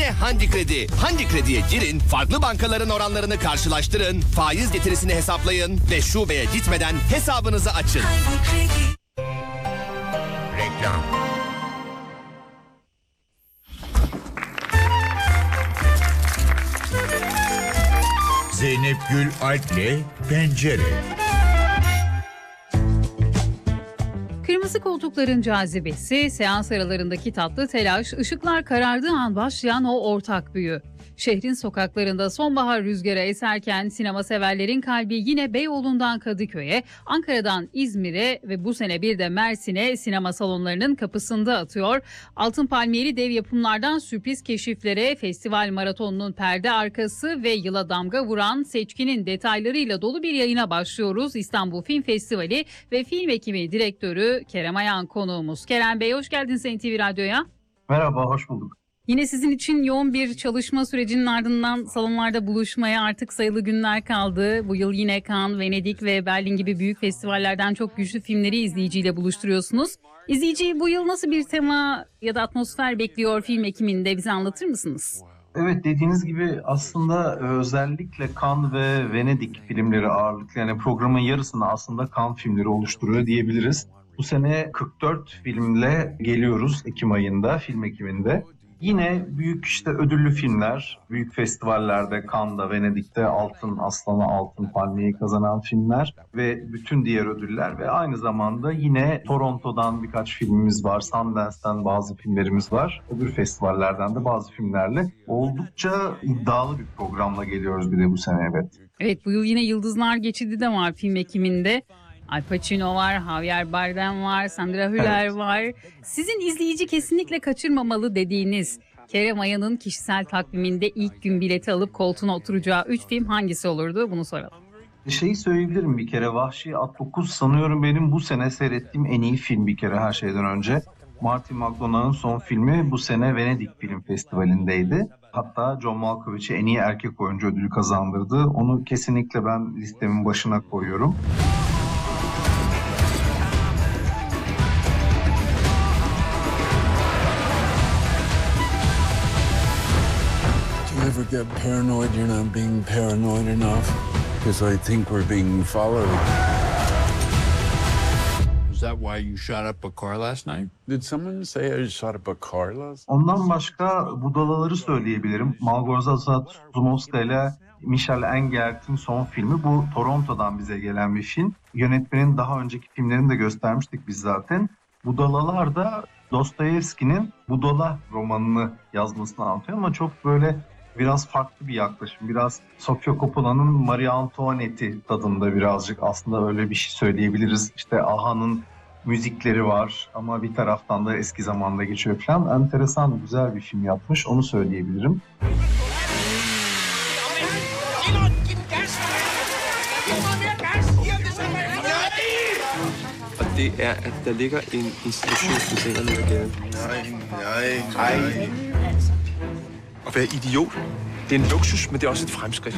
Handi Kredi. Handi Kredi'ye girin, farklı bankaların oranlarını karşılaştırın, faiz getirisini hesaplayın ve şubeye gitmeden hesabınızı açın. Reklam. Zeynep Gül Alp'le Pencere. Kırmızı koltukların cazibesi, seans aralarındaki tatlı telaş, ışıklar karardığı an başlayan o ortak büyü. Şehrin sokaklarında sonbahar rüzgarı eserken sinema severlerin kalbi yine Beyoğlu'ndan Kadıköy'e, Ankara'dan İzmir'e ve bu sene bir de Mersin'e sinema salonlarının kapısında atıyor. Altın palmiyeli dev yapımlardan sürpriz keşiflere, festival maratonunun perde arkası ve yıla damga vuran seçkinin detaylarıyla dolu bir yayına başlıyoruz. İstanbul Film Festivali ve film ekibi direktörü Kerem Ayan konuğumuz. Kerem Bey, hoş geldiniz NTV Radyo'ya. Merhaba, hoş bulduk. Yine sizin için yoğun bir çalışma sürecinin ardından salonlarda buluşmaya artık sayılı günler kaldı. Bu yıl yine Cannes, Venedik ve Berlin gibi büyük festivallerden çok güçlü filmleri izleyiciyle buluşturuyorsunuz. İzleyiciyi bu yıl nasıl bir tema ya da atmosfer bekliyor film ekiminde, bize anlatır mısınız? Evet, dediğiniz gibi aslında özellikle Cannes ve Venedik filmleri ağırlıklı, yani programın yarısını aslında Cannes filmleri oluşturuyor diyebiliriz. Bu sene 44 filmle geliyoruz Ekim ayında, film ekiminde. Yine büyük ödüllü filmler, büyük festivallerde, Cannes'da, Venedik'te Altın Aslanı, Altın Palmiye'yi kazanan filmler ve bütün diğer ödüller ve aynı zamanda yine Toronto'dan birkaç filmimiz var, Sundance'den bazı filmlerimiz var. Öbür festivallerden de bazı filmlerle oldukça iddialı bir programla geliyoruz bir de bu sene, evet. Evet, bu yıl yine Yıldızlar Geçidi de var film ekiminde. Al Pacino var, Javier Bardem var, Sandra Hüller var. Sizin izleyici kesinlikle kaçırmamalı dediğiniz Kerem Ayan'ın kişisel takviminde ilk gün bileti alıp koltuğuna oturacağı 3 film hangisi olurdu? Bunu soralım. Şeyi söyleyebilirim bir kere, Vahşi At 9 sanıyorum benim bu sene seyrettiğim en iyi film bir kere her şeyden önce. Martin McDonagh'ın son filmi bu sene Venedik Film Festivali'ndeydi. Hatta John Malkovich'e en iyi erkek oyuncu ödülü kazandırdı. Onu kesinlikle ben listemin başına koyuyorum. Do you ever get paranoid you're not being paranoid enough? Because I think we're being followed. Is that why you shot up a car last night? Did someone say I shot up a car last? Ondan başka Budalaları söyleyebilirim. Małgorzata Zumowska ile Michel Engert'in son filmi. Bu Toronto'dan bize gelen bir film. Yönetmenin daha önceki filmlerini de göstermiştik biz zaten. Budalalar da Dostoyevski'nin Budala romanını yazmasını anlatıyor ama çok böyle biraz farklı bir yaklaşım. Biraz Sofia Coppola'nın Marie Antoinette'i tadında birazcık aslında öyle bir şey söyleyebiliriz. Aha'nın müzikleri var ama bir taraftan da eski zamanda geçiyor falan. Enteresan, güzel bir film yapmış, onu söyleyebilirim. Og det at der ligger en institution på scenen med gaden. Nej. At være idiot, det er en luksus, men det er også et fremskridt.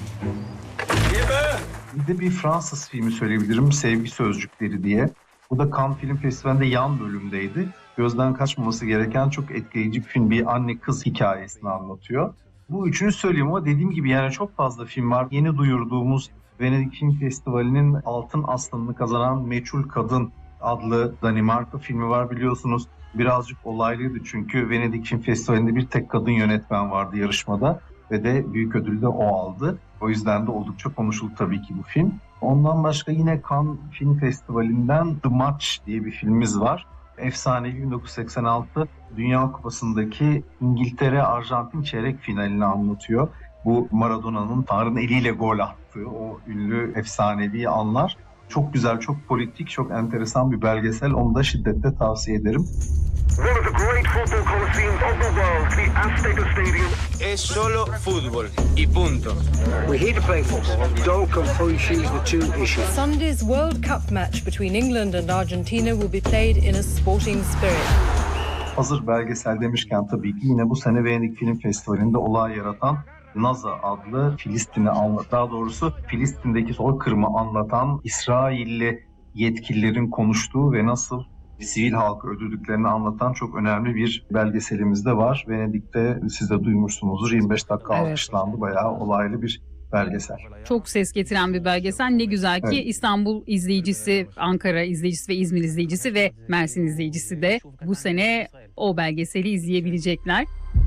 Bir de bir Fransız filmi söyleyebilirim, Sevgi Sözcükleri diye. Bu da Cannes Film Festivali'nde yan bölümdeydi. Gözden kaçmaması gereken çok etkileyici bir film, bir anne kız hikayesini anlatıyor. Bu üçünü söyleyeyim ama dediğim gibi yani çok fazla film var. Yeni duyurduğumuz Venedik Film Festivali'nin Altın Aslanı'nı kazanan Meçhul Kadın adlı Danimarka filmi var, biliyorsunuz. Birazcık olaylıydı çünkü Venedik Film Festivali'nde bir tek kadın yönetmen vardı yarışmada ve de büyük ödülü de o aldı. O yüzden de oldukça konuşuldu tabii ki bu film. Ondan başka yine Cannes Film Festivali'nden The Match diye bir filmimiz var. Efsanevi 1986 Dünya Kupası'ndaki İngiltere-Arjantin çeyrek finalini anlatıyor. Bu Maradona'nın Tanrı'nın eliyle gol attığı o ünlü efsanevi anlar. Çok güzel, çok politik, çok enteresan bir belgesel. Onu da şiddetle tavsiye ederim. One of the great football coliseums of the world, the Azteca Stadium. Es solo fútbol y punto. We're here to play football. Don't confuse the two issues. Sunday's World Cup match between England and Argentina will be played in a sporting spirit. Hazır belgesel demişken tabii ki yine bu sene Venedik Film Festivali'nde olay yaratan Naza adlı Filistin'i daha doğrusu Filistin'deki soykırımı anlatan İsrailli yetkililerin konuştuğu ve nasıl sivil halkı öldürdüklerini anlatan çok önemli bir belgeselimiz de var. Venedik'te siz de duymuşsunuzdur, 25 dakika Evet. alkışlandı. Bayağı olaylı bir belgesel. Çok ses getiren bir belgesel. Ne güzel ki Evet. İstanbul izleyicisi, Ankara izleyicisi ve İzmir izleyicisi ve Mersin izleyicisi de bu sene o belgeseli izleyebilecekler.